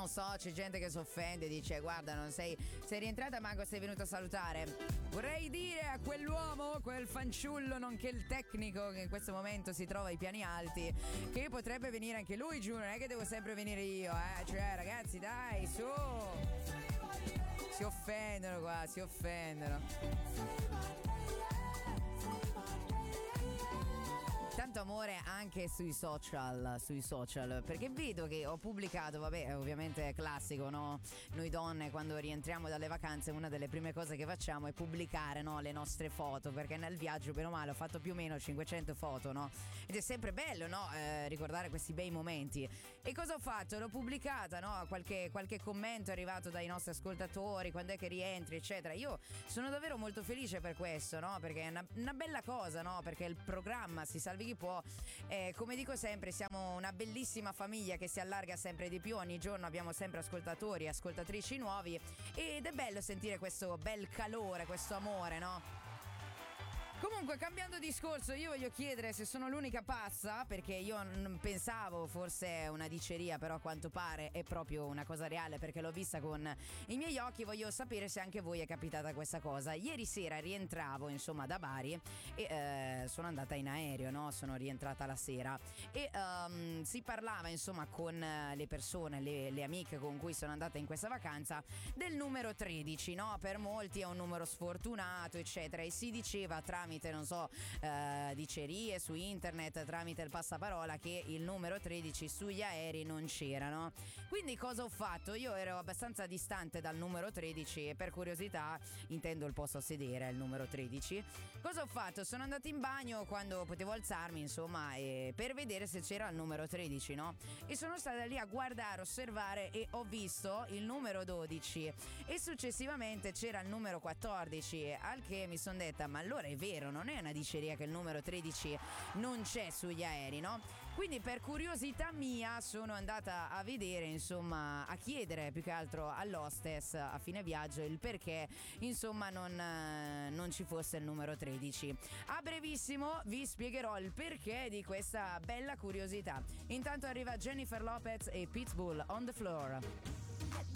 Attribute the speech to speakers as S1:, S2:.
S1: non so, c'è gente che si offende, dice guarda non sei rientrata manco sei venuta a salutare. Vorrei dire a quell'uomo, quel fanciullo nonché il tecnico che in questo momento si trova ai piani alti, che potrebbe venire anche lui giù, non è che devo sempre venire io, cioè ragazzi dai, su, si offendono qua, si offendono. Tanto amore anche sui social, perché vedo che ho pubblicato, vabbè, ovviamente è classico, no? Noi donne quando rientriamo dalle vacanze una delle prime cose che facciamo è pubblicare, no, le nostre foto, perché nel viaggio bene o male ho fatto più o meno 500 foto, no? Ed è sempre bello, no? Ricordare questi bei momenti. E cosa ho fatto? L'ho pubblicata, no? Qualche commento è arrivato dai nostri ascoltatori, quando è che rientri, eccetera. Io sono davvero molto felice per questo, no? Perché è una bella cosa, no? Perché il programma Si Salvi Chi Può, come dico sempre, siamo una bellissima famiglia che si allarga sempre di più, ogni giorno abbiamo sempre ascoltatori e ascoltatrici nuovi ed è bello sentire questo bel calore, questo amore, no? Comunque, cambiando discorso, io voglio chiedere se sono l'unica pazza, perché io non pensavo fosse una diceria, però a quanto pare è proprio una cosa reale perché l'ho vista con i miei occhi. Voglio sapere se anche a voi è capitata questa cosa. Ieri sera rientravo insomma da Bari e sono andata in aereo, no? Sono rientrata la sera e si parlava insomma con le persone, le amiche con cui sono andata in questa vacanza del numero 13, no? Per molti è un numero sfortunato eccetera, e si diceva tramite non so dicerie su internet, tramite il passaparola, che il numero 13 sugli aerei non c'erano. Quindi cosa ho fatto? Io ero abbastanza distante dal numero 13 e per curiosità, intendo il posto a sedere, il numero 13, cosa ho fatto? Sono andata in bagno quando potevo alzarmi insomma per vedere se c'era il numero 13, no? E sono stata lì a guardare, osservare e ho visto il numero 12 e successivamente c'era il numero 14, al che mi sono detta ma allora è vero, non è una diceria che il numero 13 non c'è sugli aerei, no? Quindi per curiosità mia sono andata a vedere, insomma, a chiedere più che altro all'hostess a fine viaggio il perché insomma non ci fosse il numero 13. A brevissimo vi spiegherò il perché di questa bella curiosità. Intanto arriva Jennifer Lopez e Pitbull on the Floor.